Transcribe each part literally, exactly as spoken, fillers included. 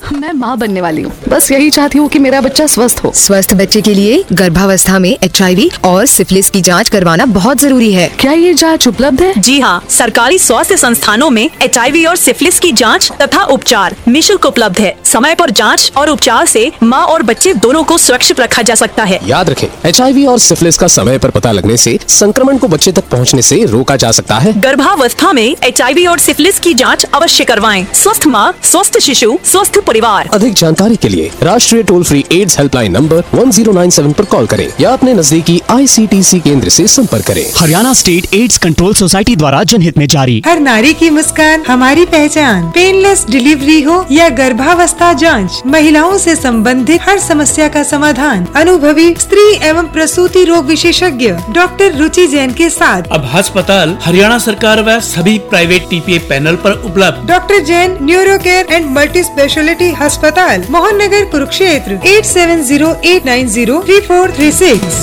मैं माँ बनने वाली हूँ, बस यही चाहती हूँ कि मेरा बच्चा स्वस्थ हो। स्वस्थ बच्चे के लिए गर्भावस्था में एच आई वी और सिफिलिस की जांच करवाना बहुत जरूरी है। क्या ये जांच उपलब्ध है? जी हाँ, सरकारी स्वास्थ्य संस्थानों में एच आई वी और सिफिलिस की जांच तथा उपचार निःशुल्क उपलब्ध है। समय पर जांच और उपचार से माँ और बच्चे दोनों को सुरक्षित रखा जा सकता है। याद रखें, एच आई वी और सिफिलिस का समय पर पता लगने से संक्रमण को बच्चे तक पहुँचने से रोका जा सकता है। गर्भावस्था में एच आई वी और सिफिलिस की जांच अवश्य करवाएं। स्वस्थ माँ, स्वस्थ शिशु, स्वस्थ परिवार। अधिक जानकारी के लिए राष्ट्रीय toll free ads helpline number one zero nine seven पर कॉल करें या अपने नजदीकी आई सी टी सी केंद्र से संपर्क करें। Haryana state AIDS control society द्वारा जनहित में जारी। हर नारी की मुस्कान हमारी पहचान। पेनलेस डिलीवरी हो या गर्भावस्था जांच, महिलाओं से संबंधित हर समस्या का समाधान अनुभवी स्त्री एवं प्रसूति रोग विशेषज्ञ डॉक्टर रुचि जैन के साथ अब अस्पताल हरियाणा सरकार व सभी private T P A panel पर उपलब्ध। Doctor Jain neuro care and multi speciality अस्पताल, Mohan Nagar, Kurukshetra. Eight seven zero eight nine zero three four three six.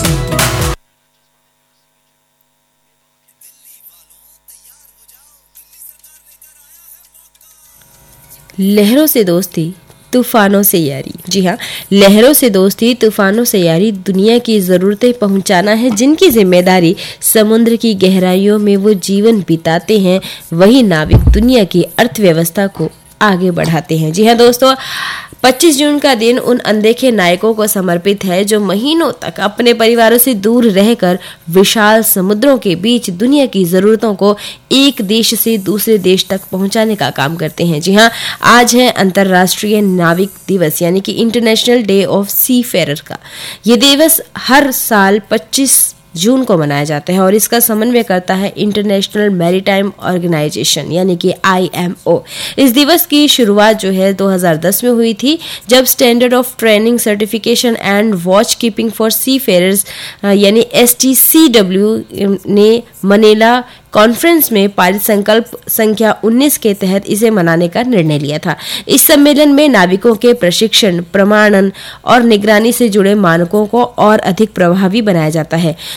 लहरों से दोस्ती, तूफानों से यारी। जी हाँ, लहरों से दोस्ती, तूफानों से यारी दुनिया की ज़रूरतें पहुंचाना है। जिनकी जिम्मेदारी समुद्र की गहराइयों में वो जीवन बिताते हैं, वही नाविक दुनिया की अर्थव्यवस्था को आगे बढ़ाते हैं। जी हाँ दोस्तों, पच्चीस जून का दिन उन अनदेखे नायकों को समर्पित है जो महीनों तक अपने परिवारों से दूर रहकर विशाल समुद्रों के बीच दुनिया की ज़रूरतों को एक देश से दूसरे देश तक पहुंचाने का काम करते हैं। जी हाँ, आज है अंतर्राष्ट्रीय नाविक दिवस यानी कि international day of C Ferrer का। ये दिवस हर साल पच्चीस जून को मनाया जाता है और इसका समन्वय करता है इंटरनेशनल मैरीटाइम ऑर्गेनाइजेशन यानी कि आई एम ओ। इस दिवस की शुरुआत जो है दो हज़ार दस में हुई थी, जब standard of training certification and watch keeping for C Ferrers यानी एस टी सी डब्ल्यू ने मनीला कॉन्फ्रेंस में पारित संकल्प संख्या उन्नीस के तहत इसे मनाने का निर्णय लिया था। इस सम्मेलन में नाविकों के प्रशिक्षण, प्रमाणन और निगरानी से जुड़े मानकों को और अधिक प्रभावी बनाया जाता है।